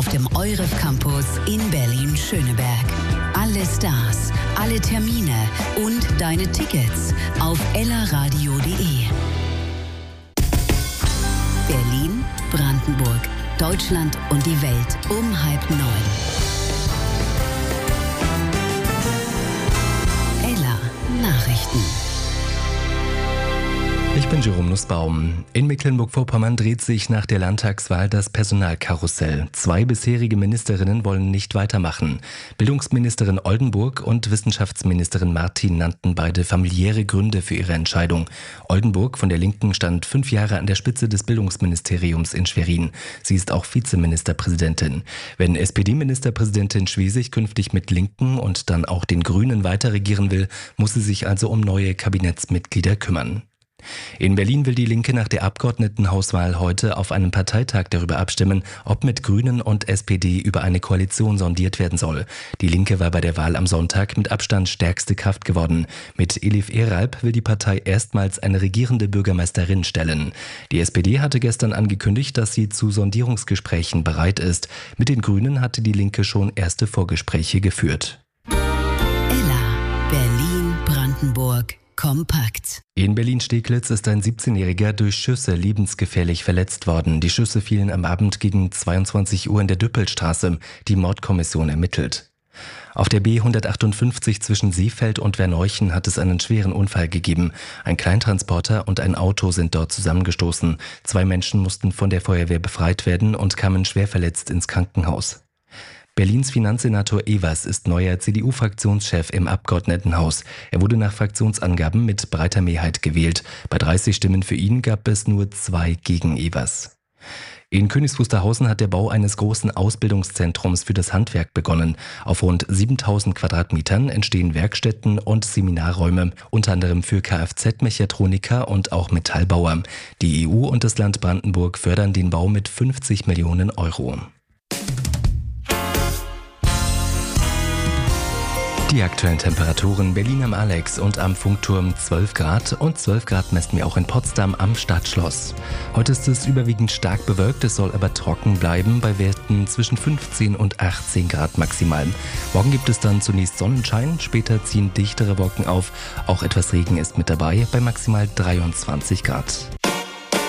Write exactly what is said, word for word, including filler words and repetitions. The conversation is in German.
Auf dem EUREF Campus in Berlin-Schöneberg. Alle Stars, alle Termine und deine Tickets auf ellaradio punkt de. Berlin, Brandenburg, Deutschland und die Welt um halb neun. Ella Nachrichten. Ich bin Jerome Nussbaum. In Mecklenburg-Vorpommern dreht sich nach der Landtagswahl das Personalkarussell. Zwei bisherige Ministerinnen wollen nicht weitermachen. Bildungsministerin Oldenburg und Wissenschaftsministerin Martin nannten beide familiäre Gründe für ihre Entscheidung. Oldenburg von der Linken stand fünf Jahre an der Spitze des Bildungsministeriums in Schwerin. Sie ist auch Vizeministerpräsidentin. Wenn S P D-Ministerpräsidentin Schwesig künftig mit Linken und dann auch den Grünen weiter regieren will, muss sie sich also um neue Kabinettsmitglieder kümmern. In Berlin will die Linke nach der Abgeordnetenhauswahl heute auf einem Parteitag darüber abstimmen, ob mit Grünen und S P D über eine Koalition sondiert werden soll. Die Linke war bei der Wahl am Sonntag mit Abstand stärkste Kraft geworden. Mit Elif Eralp will die Partei erstmals eine regierende Bürgermeisterin stellen. Die S P D hatte gestern angekündigt, dass sie zu Sondierungsgesprächen bereit ist. Mit den Grünen hatte die Linke schon erste Vorgespräche geführt. Ella, Berlin, Brandenburg. Kompakt. In Berlin-Steglitz ist ein siebzehnjähriger durch Schüsse lebensgefährlich verletzt worden. Die Schüsse fielen am Abend gegen zweiundzwanzig Uhr in der Düppelstraße. Die Mordkommission ermittelt. Auf der B hundertachtundfünfzig zwischen Seefeld und Verneuchen hat es einen schweren Unfall gegeben. Ein Kleintransporter und ein Auto sind dort zusammengestoßen. Zwei Menschen mussten von der Feuerwehr befreit werden und kamen schwer verletzt ins Krankenhaus. Berlins Finanzsenator Evers ist neuer C D U-Fraktionschef im Abgeordnetenhaus. Er wurde nach Fraktionsangaben mit breiter Mehrheit gewählt. Bei dreißig Stimmen für ihn gab es nur zwei gegen Evers. In Königs Wusterhausen hat der Bau eines großen Ausbildungszentrums für das Handwerk begonnen. Auf rund siebentausend Quadratmetern entstehen Werkstätten und Seminarräume, unter anderem für Kfz-Mechatroniker und auch Metallbauer. Die E U und das Land Brandenburg fördern den Bau mit fünfzig Millionen Euro. Die aktuellen Temperaturen: Berlin am Alex und am Funkturm zwölf Grad und zwölf Grad messen wir auch in Potsdam am Stadtschloss. Heute ist es überwiegend stark bewölkt, es soll aber trocken bleiben bei Werten zwischen fünfzehn und achtzehn Grad maximal. Morgen gibt es dann zunächst Sonnenschein, später ziehen dichtere Wolken auf, auch etwas Regen ist mit dabei bei maximal dreiundzwanzig Grad.